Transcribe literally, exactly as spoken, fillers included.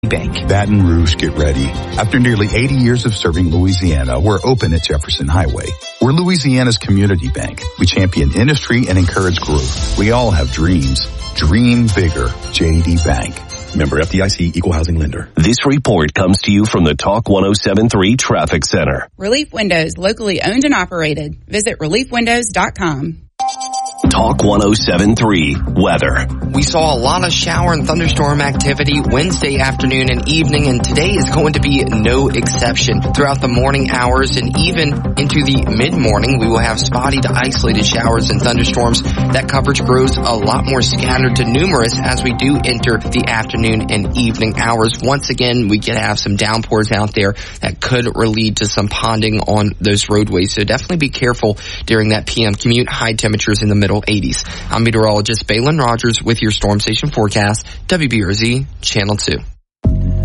Bank. Baton Rouge, get ready. After nearly eighty years of serving Louisiana, we're open at Jefferson Highway. We're Louisiana's community bank. We champion industry and encourage growth. We all have dreams. Dream bigger. J D Bank. Member F D I C, Equal Housing Lender. This report comes to you from the Talk one oh seven point three Traffic Center. Relief Windows, locally owned and operated. Visit relief windows dot com. Talk one oh seven point three Weather. We saw a lot of shower and thunderstorm activity Wednesday afternoon and evening, and today is going to be no exception. Throughout the morning hours and even into the mid-morning, we will have spotty to isolated showers and thunderstorms. That coverage grows a lot more scattered to numerous as we do enter the afternoon and evening hours. Once again, we could have some downpours out there that could lead to some ponding on those roadways, so definitely be careful during that P M commute. High temperatures in the middle eighties. I'm meteorologist Balin Rogers with your Storm Station forecast, W B R Z Channel two.